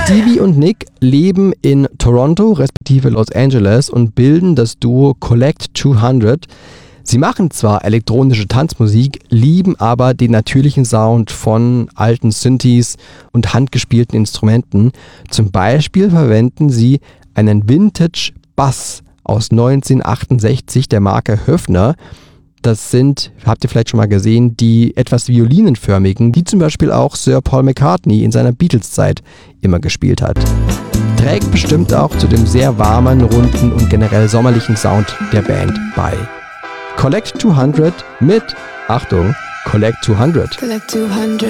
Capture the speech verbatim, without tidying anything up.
Stevie und Nick leben in Toronto respektive Los Angeles und bilden das Duo Collect zweihundert. Sie machen zwar elektronische Tanzmusik, lieben aber den natürlichen Sound von alten Synthes und handgespielten Instrumenten. Zum Beispiel verwenden sie einen Vintage Bass aus neunzehnhundertachtundsechzig der Marke Höfner. Das sind, habt ihr vielleicht schon mal gesehen, die etwas violinenförmigen, die zum Beispiel auch Sir Paul McCartney in seiner Beatles-Zeit immer gespielt hat. Trägt bestimmt auch zu dem sehr warmen, runden und generell sommerlichen Sound der Band bei. Collect zweihundert mit, Achtung, Collect zweihundert. Collect two hundred.